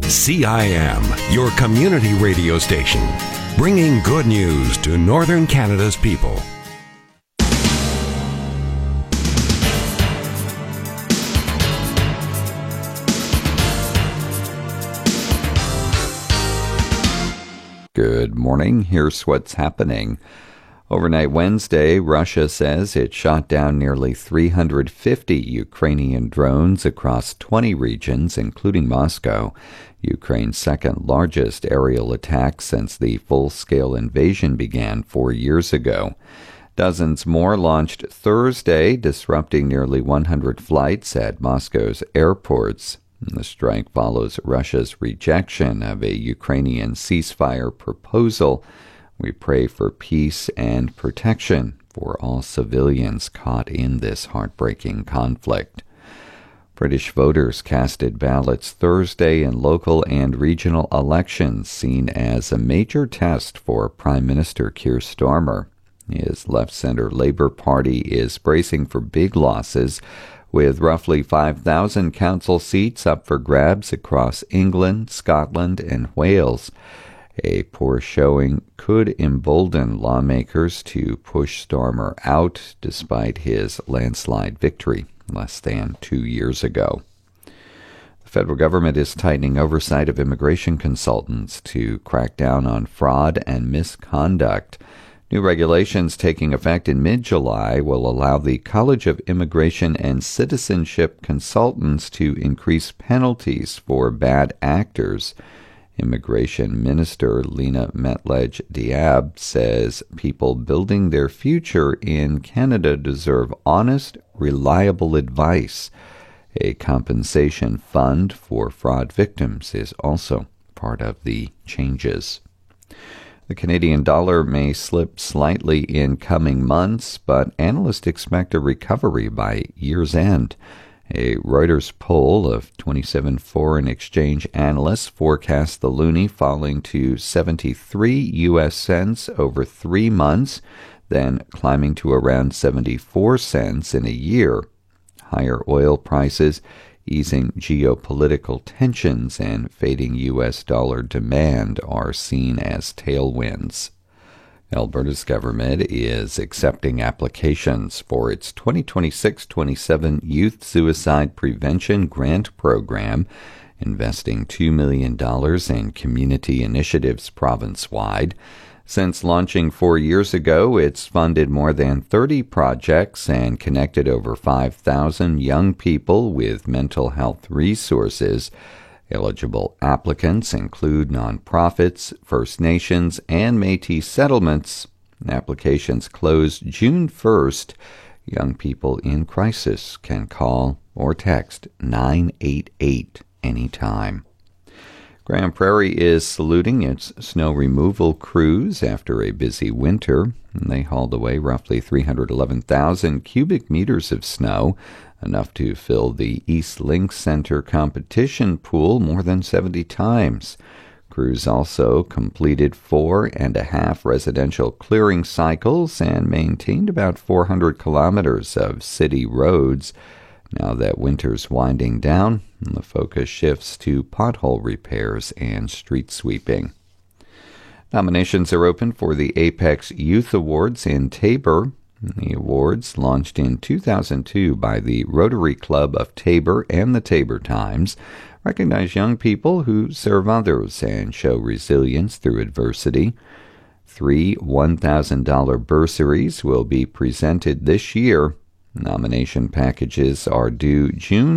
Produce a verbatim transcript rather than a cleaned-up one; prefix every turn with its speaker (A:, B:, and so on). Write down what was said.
A: C I M, your community radio station, bringing good news to Northern Canada's people.
B: Good morning. Here's what's happening. Overnight Wednesday, Russia says it shot down nearly three hundred fifty Ukrainian drones across twenty regions, including Moscow, Ukraine's second largest aerial attack since the full-scale invasion began four years ago. Dozens more launched Thursday, disrupting nearly one hundred flights at Moscow's airports. The strike follows Russia's rejection of a Ukrainian ceasefire proposal. We pray for peace and protection for all civilians caught in this heartbreaking conflict. British voters casted ballots Thursday in local and regional elections, seen as a major test for Prime Minister Keir Starmer. His left-centre Labour Party is bracing for big losses, with roughly five thousand council seats up for grabs across England, Scotland, and Wales. A poor showing could embolden lawmakers to push Starmer out despite his landslide victory less than two years ago. The federal government is tightening oversight of immigration consultants to crack down on fraud and misconduct. New regulations taking effect in mid-July will allow the College of Immigration and Citizenship Consultants to increase penalties for bad actors. Immigration Minister Lena Metlej-Diab says people building their future in Canada deserve honest, reliable advice. A compensation fund for fraud victims is also part of the changes. The Canadian dollar may slip slightly in coming months, but analysts expect a recovery by year's end. A Reuters poll of twenty-seven foreign exchange analysts forecasts the loonie falling to seventy-three U S cents over three months, then climbing to around seventy-four cents in a year. Higher oil prices, easing geopolitical tensions, and fading U S dollar demand are seen as tailwinds. Alberta's government is accepting applications for its twenty twenty-six twenty-seven Youth Suicide Prevention Grant Program, investing two million dollars in community initiatives province-wide. Since launching four years ago, it's funded more than thirty projects and connected over five thousand young people with mental health resources. Eligible applicants include nonprofits, First Nations, and Métis settlements. Applications close June first. Young people in crisis can call or text nine eight eight anytime. Grande Prairie is saluting its snow removal crews after a busy winter. They hauled away roughly three hundred eleven thousand cubic meters of snow, enough to fill the East Link Center competition pool more than seventy times. Crews also completed four and a half residential clearing cycles and maintained about four hundred kilometers of city roads. Now that winter's winding down, the focus shifts to pothole repairs and street sweeping. Nominations are open for the Apex Youth Awards in Taber. The awards, launched in two thousand two by the Rotary Club of Taber and the Taber Times, recognize young people who serve others and show resilience through adversity. Three one thousand dollars bursaries will be presented this year. Nomination packages are due June